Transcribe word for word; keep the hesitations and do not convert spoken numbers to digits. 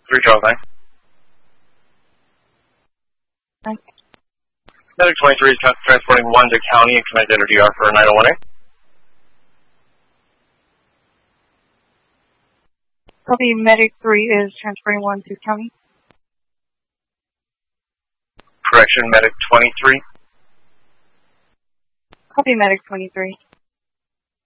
three Charles nine. Okay. Medic twenty-three is transporting one to county and command enter D R for nine oh one A. Copy, Medic three is transferring one to county. Correction, Medic twenty-three. Copy, Medic twenty-three.